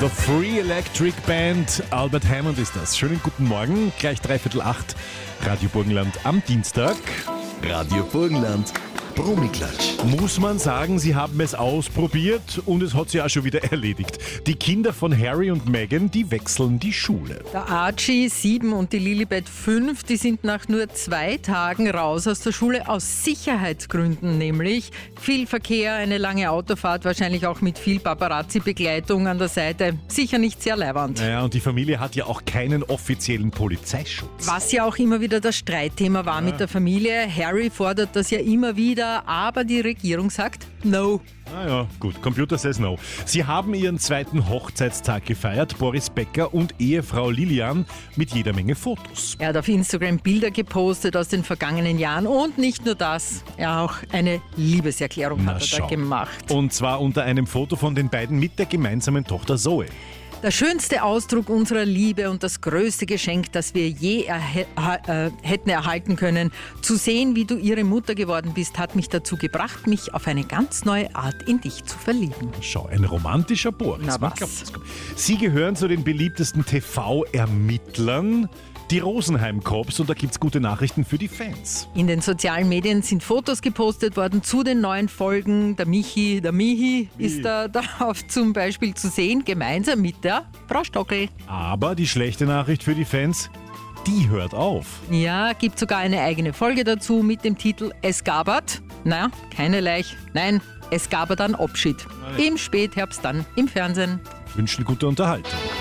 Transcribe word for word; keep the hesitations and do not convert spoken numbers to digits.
The Free Electric Band, Albert Hammond ist das. Schönen guten Morgen, gleich dreiviertel acht, Radio Burgenland am Dienstag. Radio Burgenland, Brummi-Klatsch. Muss man sagen, sie haben es ausprobiert und es hat sich auch schon wieder erledigt. Die Kinder von Harry und Meghan, die wechseln die Schule. Der Archie sieben und die Lilibet fünf, die sind nach nur zwei Tagen raus aus der Schule, aus Sicherheitsgründen nämlich. Viel Verkehr, eine lange Autofahrt, wahrscheinlich auch mit viel Paparazzi-Begleitung an der Seite. Sicher nicht sehr leiwand. Naja, und die Familie hat ja auch keinen offiziellen Polizeischutz. Was ja auch immer wieder das Streitthema war ja. mit der Familie. Harry fordert das ja immer wieder, aber die Regierung sagt no. Naja, gut, Computer says no. Sie haben ihren zweiten Hochzeitstag gefeiert, Boris Becker und Ehefrau Lilian, mit jeder Menge Fotos. Er hat auf Instagram Bilder gepostet aus den vergangenen Jahren und nicht nur das, er auch eine Liebeserklärung Na, hat er schau. da gemacht. Und zwar unter einem Foto von den beiden mit der gemeinsamen Tochter Zoe. Der schönste Ausdruck unserer Liebe und das größte Geschenk, das wir je erhe- äh, hätten erhalten können. Zu sehen, wie du ihre Mutter geworden bist, hat mich dazu gebracht, mich auf eine ganz neue Art in dich zu verlieben. Schau, ein romantischer Boris. Na Man was? glaubt, das kommt. Sie gehören zu den beliebtesten T V-Ermittlern, die Rosenheim Cops, und da gibt's gute Nachrichten für die Fans. In den sozialen Medien sind Fotos gepostet worden zu den neuen Folgen. Der Michi, der Michi ist da darauf zum Beispiel zu sehen, gemeinsam mit der Frau Stockel. Aber die schlechte Nachricht für die Fans, die hört auf. Ja, gibt sogar eine eigene Folge dazu mit dem Titel Es gabert. Naja, keine Leich. Nein, es gabert dann Abschied. Im Spätherbst dann im Fernsehen. Wünschen gute Unterhaltung.